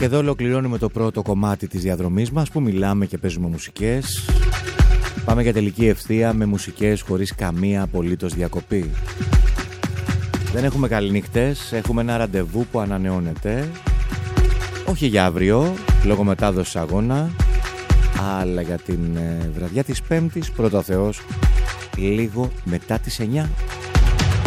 Και εδώ ολοκληρώνουμε το πρώτο κομμάτι της διαδρομής μας που μιλάμε και παίζουμε μουσικές. Πάμε για τελική ευθεία με μουσικές χωρίς καμία απολύτως διακοπή. Δεν έχουμε καληνύχτες, έχουμε ένα ραντεβού που ανανεώνεται. Όχι για αύριο, λόγω μετάδοσης αγώνα, αλλά για την βραδιά της Πέμπτης, πρώτα ο Θεός, λίγο μετά τις 9.